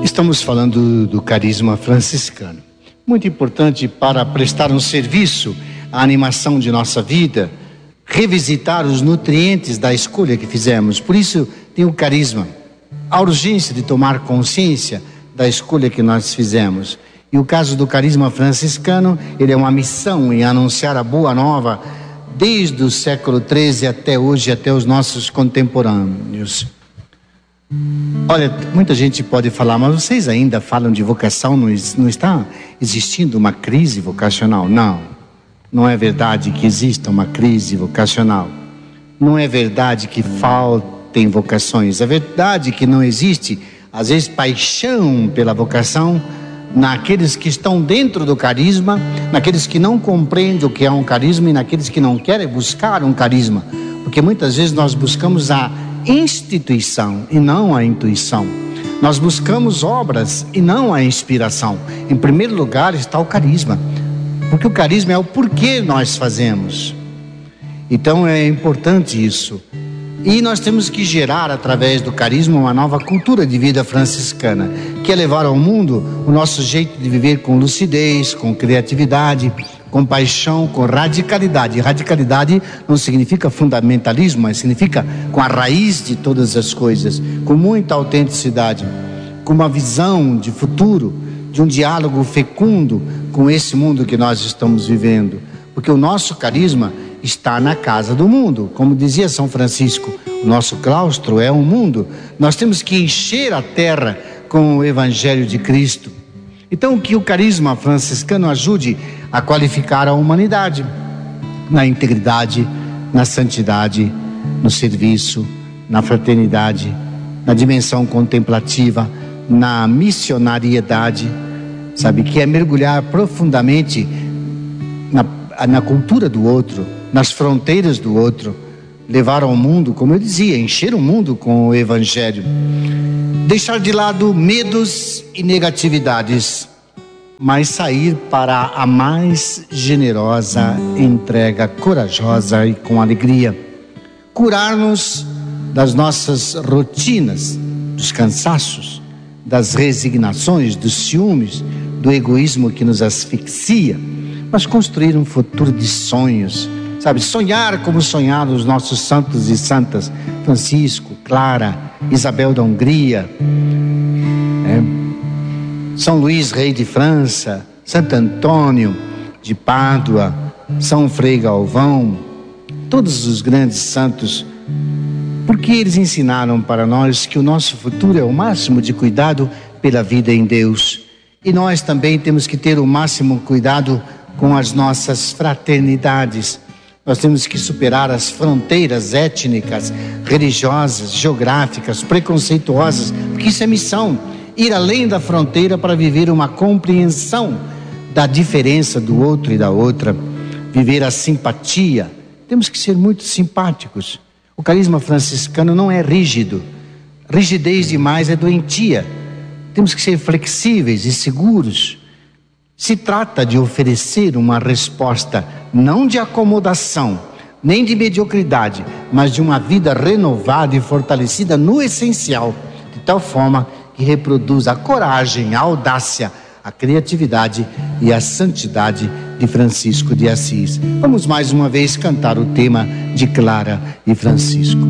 Estamos falando do carisma franciscano. Muito importante para prestar um serviço à animação de nossa vida, revisitar os nutrientes da escolha que fizemos. Por isso tem o carisma, a urgência de tomar consciência da escolha que nós fizemos. E o caso do carisma franciscano, ele é uma missão em anunciar a boa nova desde o século XIII até hoje, até os nossos contemporâneos. Olha, muita gente pode falar, mas vocês ainda falam de vocação, não está existindo uma crise vocacional? Não, não é verdade que exista uma crise vocacional. Não é verdade que faltem vocações. É verdade que não existe, às vezes, paixão pela vocação naqueles que estão dentro do carisma, naqueles que não compreendem o que é um carisma e naqueles que não querem buscar um carisma. Porque muitas vezes nós buscamos a instituição e não a intuição. Nós buscamos obras e não a inspiração. Em primeiro lugar está o carisma, porque o carisma é o porquê nós fazemos. Então é importante isso. E nós temos que gerar através do carisma uma nova cultura de vida franciscana, que é levar ao mundo o nosso jeito de viver com lucidez, com criatividade, com paixão, com radicalidade. Radicalidade não significa fundamentalismo, mas significa com a raiz de todas as coisas, com muita autenticidade, com uma visão de futuro, de um diálogo fecundo com esse mundo que nós estamos vivendo. Porque o nosso carisma está na casa do mundo. Como dizia São Francisco, o nosso claustro é um mundo. Nós temos que encher a terra com o Evangelho de Cristo. Então, que o carisma franciscano ajude a qualificar a humanidade na integridade, na santidade, no serviço, na fraternidade, na dimensão contemplativa, na missionariedade, sabe, que é mergulhar profundamente na cultura do outro, nas fronteiras do outro, levar ao mundo, como eu dizia, encher o mundo com o Evangelho. Deixar de lado medos e negatividades, mas sair para a mais generosa entrega, corajosa e com alegria. Curar-nos das nossas rotinas, dos cansaços, das resignações, dos ciúmes, do egoísmo que nos asfixia, mas construir um futuro de sonhos, sabe? Sonhar como sonharam os nossos santos e santas, Francisco, Clara, Isabel da Hungria, São Luís, rei de França, Santo Antônio de Pádua, São Frei Galvão, todos os grandes santos, porque eles ensinaram para nós que o nosso futuro é o máximo de cuidado pela vida em Deus. E nós também temos que ter o máximo cuidado com as nossas fraternidades. Nós temos que superar as fronteiras étnicas, religiosas, geográficas, preconceituosas, porque isso é missão. Ir além da fronteira para viver uma compreensão da diferença do outro e da outra, viver a simpatia. Temos que ser muito simpáticos. O carisma franciscano não é rígido. Rigidez demais é doentia. Temos que ser flexíveis e seguros. Se trata de oferecer uma resposta não de acomodação, nem de mediocridade, mas de uma vida renovada e fortalecida no essencial, de tal forma que reproduz a coragem, a audácia, a criatividade e a santidade de Francisco de Assis. Vamos mais uma vez cantar o tema de Clara e Francisco.